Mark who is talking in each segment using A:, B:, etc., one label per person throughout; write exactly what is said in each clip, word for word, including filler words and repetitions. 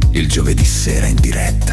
A: il giovedì sera in diretta.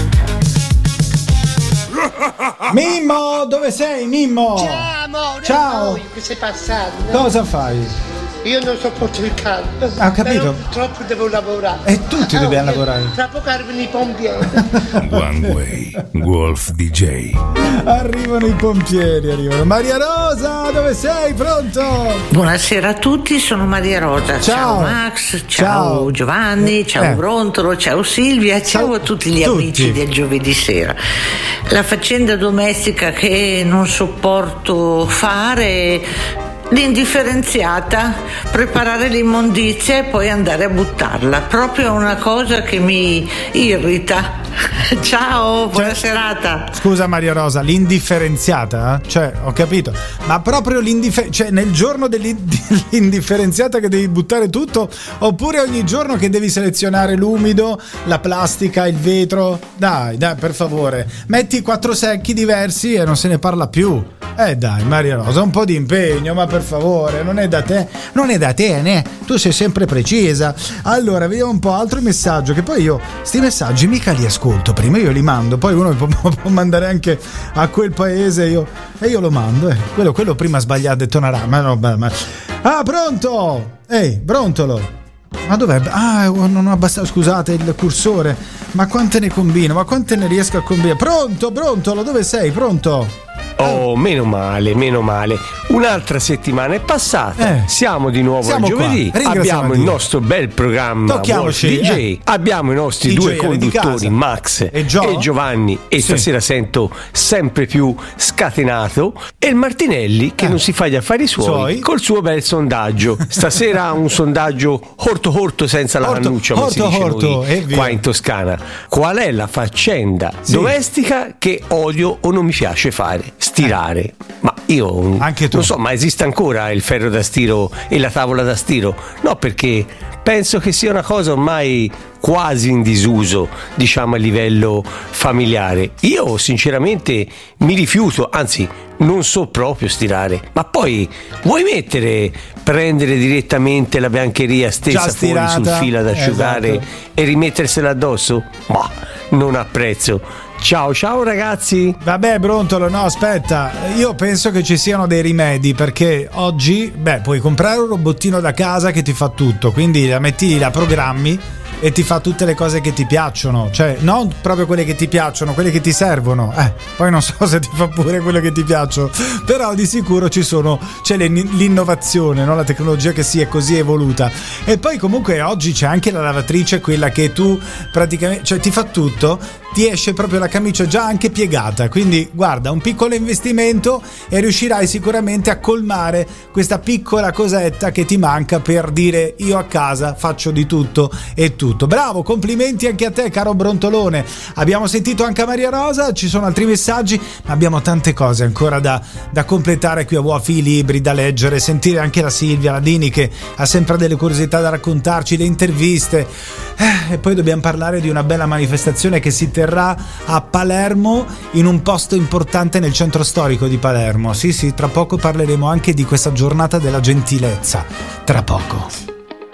B: Mimmo, dove sei, Mimmo?
C: Ciao amore.
B: Ciao.
C: Che sei passato?
B: Cosa fai?
C: Io non sopporto il caldo.
B: Ah, ho capito.
C: Però purtroppo devo lavorare.
B: E tutti
C: Ah,
B: dobbiamo
C: io-
B: lavorare.
C: Tra poco arrivano i pompieri.
A: One Way, Wolf D J.
B: Arrivano i pompieri, arrivano. Maria Rosa, dove sei? Pronto?
D: Buonasera a tutti, sono Maria Rosa.
B: Ciao.
D: Max, ciao,
B: Ciao.
D: Giovanni, ciao
B: Eh.
D: Brontolo, ciao Silvia, ciao,
B: Ciao
D: a tutti gli
B: tutti.
D: amici del giovedì sera. La faccenda domestica che non sopporto fare, l'indifferenziata, preparare l'immondizia e poi andare a buttarla, proprio una cosa che mi irrita. Ciao, buona
B: Cioè-
D: serata.
B: Scusa Maria Rosa, l'indifferenziata? eh? Cioè, ho capito. Ma proprio l'indifferenziata, cioè nel giorno dell'indifferenziata che devi buttare tutto, oppure ogni giorno che devi selezionare l'umido, la plastica, il vetro? Dai, dai, per favore. Metti quattro secchi diversi e non se ne parla più. Eh dai, Maria Rosa, un po' di impegno, ma per favore, non è da te. Non è da te, né? Tu sei sempre precisa. Allora, vediamo un po' altro messaggio, che poi io sti messaggi mica li ascolto, prima io li mando, poi uno può, può mandare anche a quel paese io, e io lo mando, eh. quello, quello prima ha sbagliato, ha detto una rama, no, ma, ma... Ah, pronto? Ehi, Brontolo, ma dov'è? Ah, non ho abbastanza, scusate il cursore, ma quante ne combino, ma quante ne riesco a combinare? Pronto, Brontolo, dove sei? Pronto?
E: Oh, meno male, meno male. Un'altra settimana è passata.
B: Eh.
E: Siamo di nuovo
B: Siamo
E: al giovedì.
B: qua. Ringraziamo
E: Abbiamo il
B: Dio.
E: nostro bel programma
B: Tocchiamoci,
E: Wolf D J.
B: eh.
E: Abbiamo i nostri
B: D J
E: due
B: di
E: conduttori,
B: casa.
E: Max
B: E Gio.
E: Giovanni. E
B: Sì.
E: stasera sento sempre più scatenato. E il Martinelli che
B: Eh.
E: non si fa gli affari suoi,
B: Suoi.
E: col suo bel sondaggio. Stasera un sondaggio orto orto senza la
B: Orto,
E: cannuccia, come si
B: orto,
E: dice
B: orto,
E: noi
B: e via.
E: qua in Toscana. Qual è la faccenda
B: Sì.
E: domestica che odio o non mi piace fare? Stirare. Ma io
B: Anche tu.
E: non so, ma esiste ancora il ferro da stiro e la tavola da stiro? No, perché penso che sia una cosa ormai quasi in disuso, diciamo a livello familiare. Io sinceramente mi rifiuto, anzi non so proprio stirare. Ma poi vuoi mettere, prendere direttamente la biancheria stessa
B: Già
E: fuori
B: stirata,
E: sul filo ad asciugare
B: esatto.
E: e rimettersela addosso? Ma non apprezzo. Ciao ciao ragazzi.
B: Vabbè, Brontolo, no, aspetta, io penso che ci siano dei rimedi, perché oggi, beh, puoi comprare un robottino da casa che ti fa tutto, quindi la metti, la programmi e ti fa tutte le cose che ti piacciono, cioè non proprio quelle che ti piacciono, quelle che ti servono, eh, poi non so se ti fa pure quelle che ti piacciono, però di sicuro ci sono, c'è l'innovazione, no? La tecnologia che si è così evoluta. E poi comunque oggi c'è anche la lavatrice, quella che tu praticamente, cioè ti fa tutto, ti esce proprio la camicia già anche piegata, quindi guarda, un piccolo investimento e riuscirai sicuramente a colmare questa piccola cosetta che ti manca per dire io a casa faccio di tutto e tutto. Bravo, complimenti anche a te caro Brontolone. Abbiamo sentito anche a Maria Rosa, ci sono altri messaggi, ma abbiamo tante cose ancora da, da completare qui a Wuofi, libri da leggere, sentire anche la Silvia, la Dini che ha sempre delle curiosità da raccontarci, le interviste, eh, e poi dobbiamo parlare di una bella manifestazione che si terrà a Palermo, in un posto importante nel centro storico di Palermo. Sì sì, tra poco parleremo anche di questa giornata della gentilezza, tra poco.